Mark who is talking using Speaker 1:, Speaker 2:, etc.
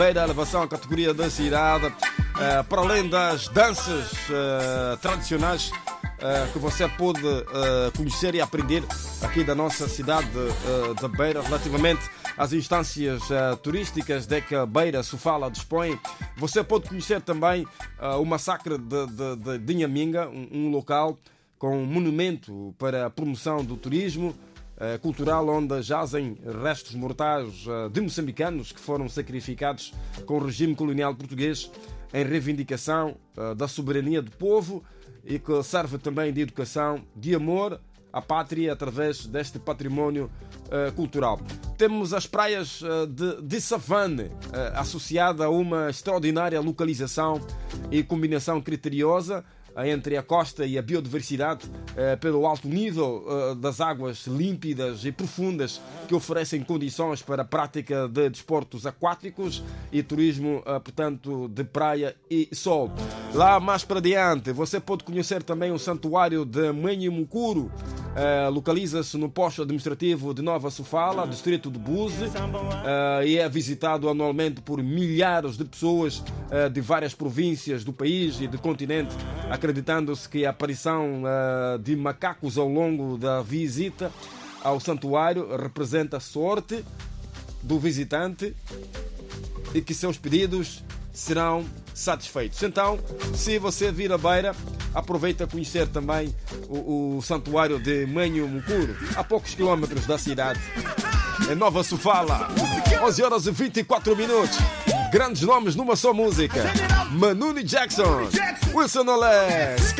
Speaker 1: A elevação à categoria da cidade, para além das danças tradicionais que você pode conhecer e aprender aqui da nossa cidade da Beira, relativamente às instâncias turísticas de que a Beira Sofala dispõe. Você pode conhecer também o massacre de Inhaminga, um local com um monumento para a promoção do turismo cultural, onde jazem restos mortais de moçambicanos que foram sacrificados com o regime colonial português em reivindicação da soberania do povo e que serve também de educação, de amor à pátria através deste património cultural. Temos as praias de Savane, associada a uma extraordinária localização e combinação criteriosa entre a costa e a biodiversidade, pelo alto nível das águas límpidas e profundas que oferecem condições para a prática de desportos aquáticos e turismo, portanto, de praia e sol. Lá mais para diante você pode conhecer também o santuário de Manhamucuru. Localiza-se no posto administrativo de Nova Sofala, distrito de Buzi, e é visitado anualmente por milhares de pessoas de várias províncias do país e do continente, acreditando-se que a aparição de macacos ao longo da visita ao santuário representa a sorte do visitante e que seus pedidos serão satisfeitos. Então, se você vir a Beira, aproveita a conhecer também o santuário de Manhamucuru, a poucos quilómetros da cidade, em Nova Sofala. 11h24. Grandes nomes numa só música: Manuni Jackson, Wilson Olé,